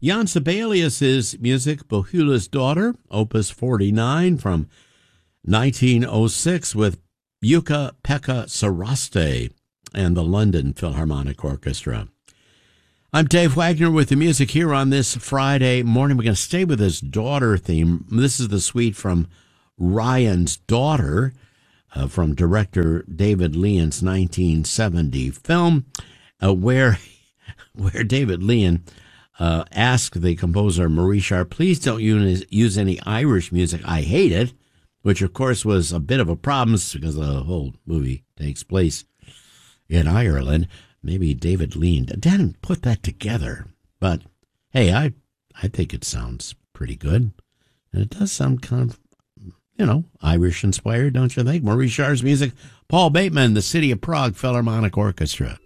Jan Sibelius' music, Bohula's Daughter, Opus 49 from 1906 with Jukka-Pekka Saraste and the London Philharmonic Orchestra. I'm Dave Wagner with the music here on this Friday morning. We're going to stay with this daughter theme. This is the suite from Ryan's Daughter from director David Lean's 1970 film, where David Lean asked the composer Maurice Sharp, please don't use any Irish music. I hate it, which of course was a bit of a problem because the whole movie takes place in Ireland. Maybe David Lean didn't put that together, but hey, I think it sounds pretty good, and it does sound kind of, Irish inspired, don't you think? Maurice Sharp's music, Paul Bateman, the City of Prague Philharmonic Orchestra.